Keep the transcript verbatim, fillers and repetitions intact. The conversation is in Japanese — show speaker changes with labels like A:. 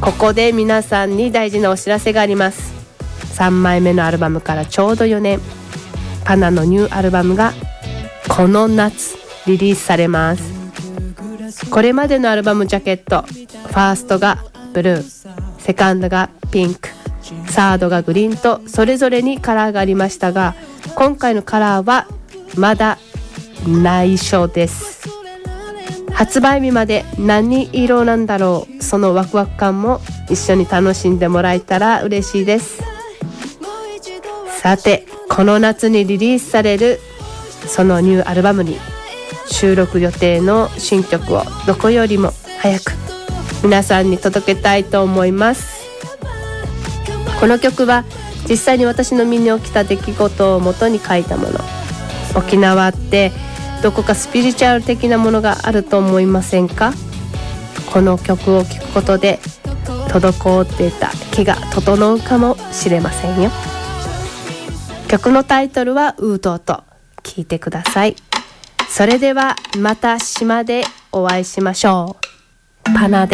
A: ここで皆さんに大事なお知らせがあります。さんまいめのアルバムからちょうどよねん、パナのニューアルバムがこの夏リリースされます。これまでのアルバムジャケット、ファーストがブルー、セカンドがピンク、サードがグリーンとそれぞれにカラーがありましたが、今回のカラーはまだ内緒です。発売日まで何色なんだろう、そのワクワク感も一緒に楽しんでもらえたら嬉しいです。さて、この夏にリリースされるそのニューアルバムに収録予定の新曲をどこよりも早く皆さんに届けたいと思います。この曲は実際に私の身に起きた出来事をもとに書いたもの。沖縄ってどこかスピリチュアル的なものがあると思いませんか？この曲を聴くことで滞っていた気が整うかもしれませんよ。曲のタイトルはウートート。聴いてください。それではまた島でお会いしましょう。パナで